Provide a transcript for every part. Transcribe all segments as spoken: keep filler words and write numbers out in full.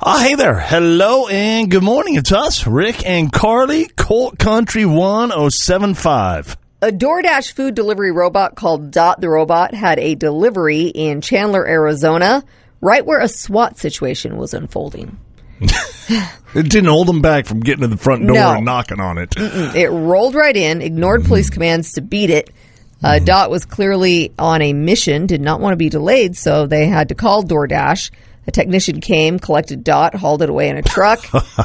Oh, hey there. Hello and good morning. It's us, Rick and Carly, Colt Country one oh seven point five. A DoorDash food delivery robot called Dot the Robot had a delivery in Chandler, Arizona, right where a SWAT situation was unfolding. It didn't hold them back from getting to the front door No. and knocking on it. Mm-mm. It rolled right in, ignored mm-hmm. police commands to beat it. Uh, mm-hmm. Dot was clearly on a mission, did not want to be delayed, so they had to call DoorDash. A technician came, collected Dot, hauled it away in a truck.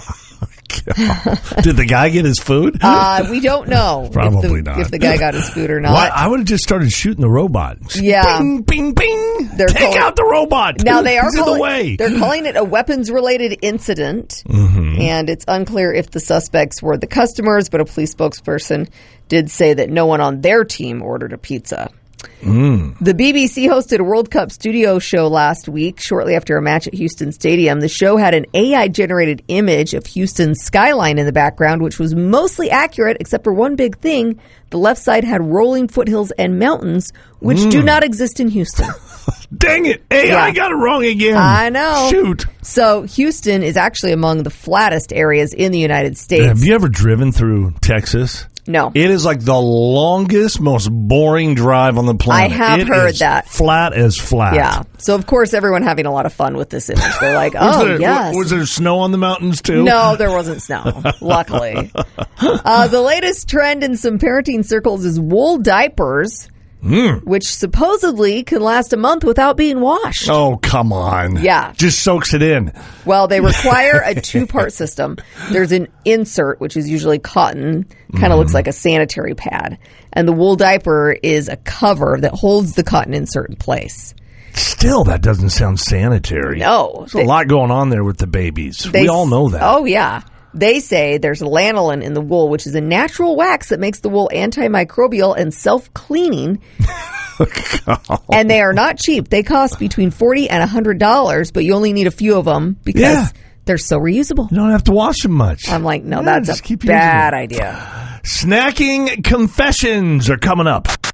Did the guy get his food? Uh, we don't know. Probably if the, not. If the guy got his food or not. Why, I would have just started shooting the robot. Yeah. Bing, bing, bing. They're Take calling, out the robot. Now they are He's calling, in the way. They're calling it a weapons-related incident, mm-hmm. and it's unclear if the suspects were the customers, but a police spokesperson did say that no one on their team ordered a pizza. Mm. The B B C hosted a World Cup studio show last week, shortly after a match at Houston Stadium. The show had an A I-generated image of Houston's skyline in the background, which was mostly accurate, except for one big thing. The left side had rolling foothills and mountains, which mm. do not exist in Houston. Dang it. A I yeah. got it wrong again. I know. Shoot. So Houston is actually among the flattest areas in the United States. Have you ever driven through Texas? No. It is like the longest, most boring drive on the planet. I have it heard is that. Flat as flat. Yeah. So, of course, everyone having a lot of fun with this image. They're like, oh, there, yes. Was there snow on the mountains, too? No, there wasn't snow, luckily. Uh, the latest trend in some parenting circles is wool diapers. Mm. Which supposedly can last a month without being washed. Oh, come on. Yeah. Just soaks it in. Well, they require a two-part system. There's an insert, which is usually cotton, kind of mm. looks like a sanitary pad. And the wool diaper is a cover that holds the cotton insert in place. Still, that doesn't sound sanitary. No. There's they, a lot going on there with the babies. They, we all know that. Oh, yeah. They say there's lanolin in the wool, which is a natural wax that makes the wool antimicrobial and self-cleaning. And they are not cheap. They cost between forty dollars and one hundred dollars, but you only need a few of them because yeah. they're so reusable. You don't have to wash them much. I'm like, no, yeah, that's a bad idea. Snacking confessions are coming up.